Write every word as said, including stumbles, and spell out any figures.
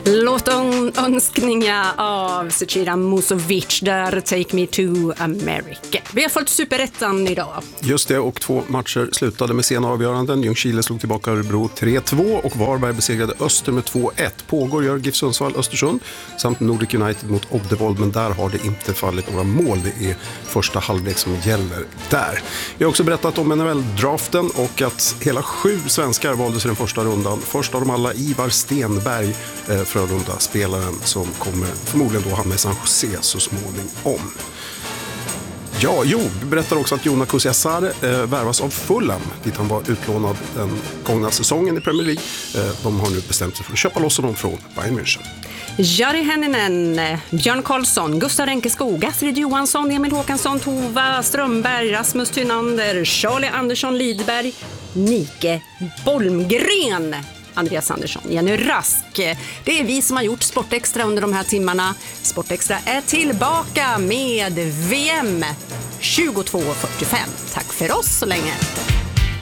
Låtönskningar av Zecira Musovic där Take Me to America. Vi har fått superettan idag. Just det, och två matcher slutade med sena avgöranden. Ljungskile slog tillbaka Örebro tre två och Varberg besegrade Öster med två ett. Pågår gör GIF Sundsvall Östersund samt Nordic United mot Oddevold, men där har det inte fallit några mål. Det är första halvlek som gäller där. Vi har också berättat om N H L-draften och att hela sju svenskar valdes i den första rundan. Först av dem alla Ivar Stenberg, eh, Frölunda spelaren som kommer förmodligen då hamna i San Jose så småningom. Ja, jo, vi berättar också att Jona Kusiasare eh, värvas av Fulham dit han var utlånad den gångna säsongen i Premier League. Eh, de har nu bestämt sig för att köpa loss honom från Bayern München. Jari Henninen, Björn Karlsson, Gustav Renkeskog, Astrid Johansson, Emil Håkansson, Tova Strömberg, Rasmus Tynander, Charlie Andersson Lidberg, Nike Bolmgren, Andreas Andersson, Jenny Rask. Det är vi som har gjort Sportextra under de här timmarna. Sportextra är tillbaka med V M tjugotvå fyrtiofem. Tack för oss så länge.